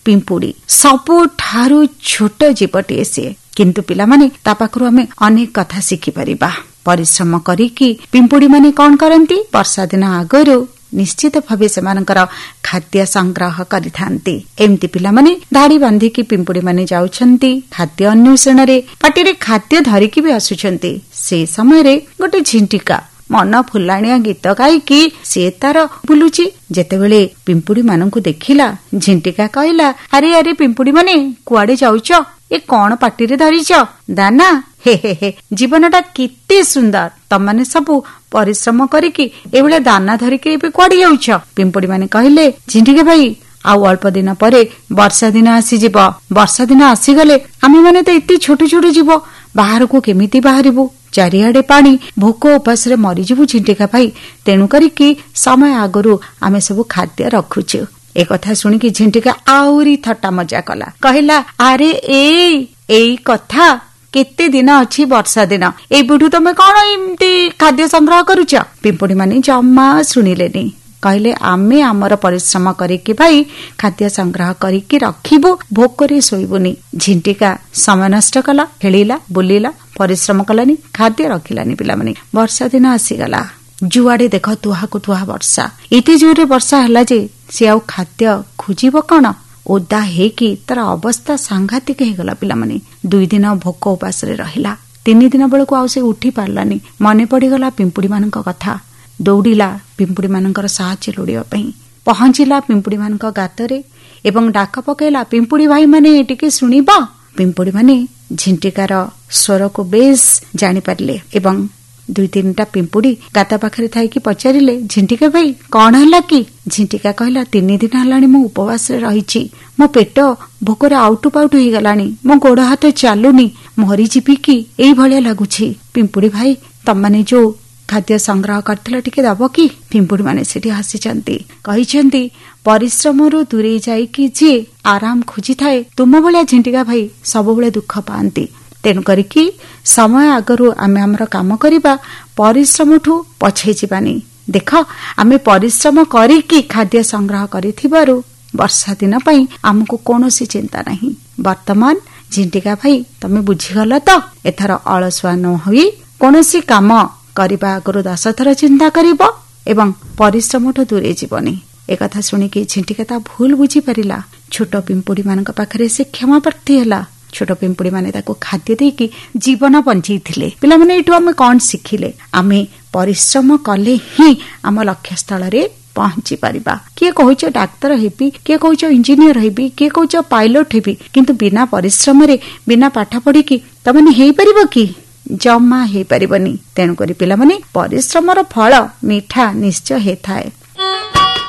ପିମ୍ପୁଡି ସବୁଠାରୁ ଛୋଟ ଜୀବଟିଏ ସିଏ, କିନ୍ତୁ ପିଲାମାନେ ତା ପାଖରୁ ଆମେ ଅନେକ କଥା ଶିଖିପାରିବା। ପରିଶ୍ରମ କରିକି ପିମ୍ପୁଡି ମାନେ କଣ କରନ୍ତି, ବର୍ଷା ଦିନ ଆଗରୁ ନିଶ୍ଚିତ ଭାବେ ସେମାନଙ୍କର ଖାଦ୍ୟ ସଂଗ୍ରହ କରିଥାନ୍ତି। ଏମିତି ପିଲାମାନେ ଧାଡି ବାନ୍ଧିକି ପିମ୍ପୁଡି ମାନେ ଯାଉଛନ୍ତି ଖାଦ୍ୟ ଅନ୍ୱେଷଣରେ, ପାଟିରେ ଖାଦ୍ୟ ଧରିକି ବି ଆସୁଛନ୍ତି। ସେଇ ସମୟରେ ଗୋଟେ ଝିଣ୍ଟିକା ମନ ଫୁଲାଣିଆ ଗୀତ ଗାଇକି ସିଏ ତାର ବୁଲୁଛି। ଯେତେବେଳେ ପିମ୍ପୁଡି ମାନଙ୍କୁ ଦେଖିଲା, ଝିଣ୍ଟିକା କହିଲା, ଆରେ ଆରେ ପିମ୍ପୁଡି ମାନେ କୁଆଡେ ଯାଉଛ? ଏ କଣ ପାଟିରେ ଧରିଛ? ଦାନା? ହେ ହେ ହେ, ଜୀବନଟା କେତେ ସୁନ୍ଦର। ତମାନେ ସବୁ ପରିଶ୍ରମ କରିକି ଏଭଳିଆ ଦାନା ଧରିକି ଏବେ କୁଆଡେ ଯାଉଛ? ପିମ୍ପୁଡି ମାନେ କହିଲେ, ଝିଣ୍ଟିକା ଭାଇ, ଆଉ ଅଳ୍ପ ଦିନ ପରେ ବର୍ଷା ଦିନ ଆସିଯିବ। ବର୍ଷା ଦିନ ଆସିଗଲେ ଆମେ ମାନେ ତ ଏତେ ଛୋଟ ଛୋଟ ଯିବ, ବାହାରକୁ କେମିତି ବାହାରିବୁ? ଚାରିଆଡେ ପାଣି, ଭୋକ ଉପାସରେ ମରିଯିବୁ ଝିଣ୍ଟିକା ଭାଇ। ତେଣୁ କରିକି ସମୟ ଆଗରୁ ଆମେ ସବୁ ଖାଦ୍ୟ ରଖୁଛୁ। ଏ କଥା ଶୁଣିକି ଝିଣ୍ଟିକା ଆହୁରି ଥଟ୍ଟା ମଜା କଲା, କହିଲା, ଆରେ ଏଇ କଥା, କେତେ ଦିନ ଅଛି ବର୍ଷା ଦିନ, ଏଇଠୁ ତମେ କଣ ଏମିତି ଖାଦ୍ୟ ସଂଗ୍ରହ କରୁଛ? ପିମ୍ପୁଡି ମାନେ ଜମା ଶୁଣିଲେନି, କହିଲେ, ଆମେ ଆମର ପରିଶ୍ରମ କରିକି ଭାଇ ଖାଦ୍ୟ ସଂଗ୍ରହ କରିକି ରଖିବୁ, ଭୋକରେ ଶୋଇବୁନି। ଝିଣ୍ଟିକା ସମୟ ନଷ୍ଟ କଲା, ଖେଳିଲା, ବୁଲିଲା, ପରିଶ୍ରମ କଲାନି, ଖାଦ୍ୟ ରଖିଲାନି। ପିଲାମାନେ, ବର୍ଷା ଦିନ ଆସିଗଲା। ଯୁଆଡେ ଦେଖ ତୁହାକୁ ତୁହା ବର୍ଷା। ଏତେ ଜୋରରେ ବର୍ଷା ହେଲା ଯେ ସେ ଆଉ ଖାଦ୍ୟ ଖୋଜିବ କଣ? ଓଦା ହେଇକି ତାର ଅବସ୍ଥା ସାଂଘାତିକ ହେଇଗଲା। ପିଲାମାନେ, 2 ଦିନ ଭୋକ ଉପାସରେ ରହିଲା। 3 ଦିନ ବେଳକୁ ଆଉ ସେ ଉଠି ପାରିଲାନି। ମନେ ପଡିଗଲା ପିମ୍ପୁଡି ମାନଙ୍କ କଥା। ଦୌଡ଼ିଲା ପିମ୍ପୁଡି ମାନଙ୍କର ସାହାଯ୍ୟ ଲୋଡ଼ିବା ପାଇଁ। ପହଞ୍ଚିଲା ପିମ୍ପୁଡି ମାନଙ୍କ ଗାତରେ ଏବଂ ଡାକ ପକେଇଲା, ପିମ୍ପୁଡି ଭାଇ ମାନେ ଟିକେ ଶୁଣିବ। ପିମ୍ପୁଡି ମାନେ ଝିଣ୍ଟିକାର ସ୍ୱରକୁ ବେଶ ଜାଣିପାରିଲେ ଏବଂ 2-3ଟା ପିମ୍ପୁଡି ଗାତ ପାଖରେ ଥାଇକି ପଚାରିଲେ, ଝିଣ୍ଟିକା ଭାଇ କଣ ହେଲା କି? ଝିଣ୍ଟିକା କହିଲା, 3 ଦିନ ହେଲାଣି ମୁଁ ଉପବାସରେ ରହିଛି। ମୋ ପେଟ ଭୋକରେ ଆଉଟୁ ପାଉଟୁ ହେଇଗଲାଣି। ମୋ ଗୋଡ ହାତ ଚାଲୁନି, ମରିଯିବି କି ଏଇଭଳିଆ ଲାଗୁଛି। ପିମ୍ପୁଡି ଭାଇ, ତମମାନେ ଯୋଉ ଖାଦ୍ୟ ସଂଗ୍ରହ କରିଥିଲ ଟିକେ ଦବ କି? ପିମ୍ପୁଡି ମାନେ ସେଠି ହସିଛନ୍ତି, କହିଛନ୍ତି, ପରିଶ୍ରମରୁ ଦୂରେଇ ଯାଇକି ଯିଏ ଆରାମ ଖୋଜିଥାଏ, ତୁମ ଭଳିଆ ଝିଣ୍ଟିକା ଭାଇ ସବୁବେଳେ ଦୁଃଖ ପାଆନ୍ତି। ତେଣୁ କରିକି ସମୟ ଆଗରୁ ଆମେ ଆମର କାମ କରିବା, ପରିଶ୍ରମଠୁ ପଛେଇ ଯିବାନି। ଦେଖ, ଆମେ ପରିଶ୍ରମ କରିକି ଖାଦ୍ୟ ସଂଗ୍ରହ କରିଥିବାରୁ ବର୍ଷା ଦିନ ପାଇଁ ଆମକୁ କୌଣସି ଚିନ୍ତା ନାହିଁ। ବର୍ତ୍ତମାନ ଝିଣ୍ଟିକା ଭାଇ, ତମେ ବୁଝିଗଲ ତ? ଏଥର ଅଳସୁଆ ନ ହୋଇ କୌଣସି କାମ କରିବା ଆଗରୁ 10 ଥର ଚିନ୍ତା କରିବ ଏବଂ ପରିଶ୍ରମଠୁ ଦୂରେଇ ଯିବନି। एकथा शुणिकी झिंटिका ता भूल बुझी पारिला। छोट पिंपुड़ी मान पाखरे से क्षमा प्रार्थी है। छोट पिंपुड़ी माने ताको खाद्य देकी जीवन बंचैथिले। पिला माने एठु आमे कोन शिखिले? आमे परिश्रम कले ही आम लक्ष्य स्थल रे पहुंची पारिबा। किए कहूच डाक्तर हेबी, किए कहूच इंजीनियर हेबी, किए कहूच पायलट हेबी, किंतु बिना परिश्रम रे बिना पाठ पढ़ी की तमने हेई परिबो कि? जमा हेई परिबनी। तेणु करी पिला माने परिश्रमर फल मीठा निश्चय हेथाए।